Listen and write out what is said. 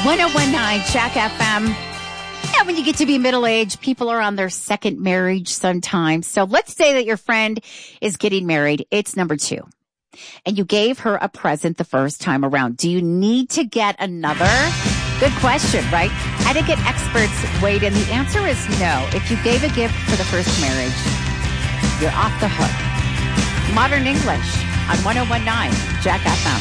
1019 Jack FM. And when you get to be middle-aged, people are on their second marriage sometimes. So let's say that your friend is getting married. It's number 2. And you gave her a present the first time around. Do you need to get another? Good question, right? I did get experts weighed in. The answer is no. If you gave a gift for the first marriage, you're off the hook. Modern English on 1019 Jack FM.